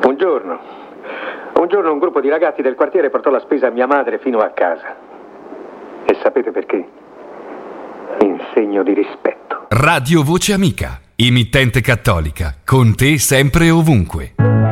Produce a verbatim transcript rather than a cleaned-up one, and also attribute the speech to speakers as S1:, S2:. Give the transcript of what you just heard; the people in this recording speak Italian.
S1: Un giorno, un giorno un gruppo di ragazzi del quartiere portò la spesa a mia madre fino a casa. E sapete perché? In segno di rispetto.
S2: Radio Voce Amica, emittente cattolica, con te sempre e ovunque.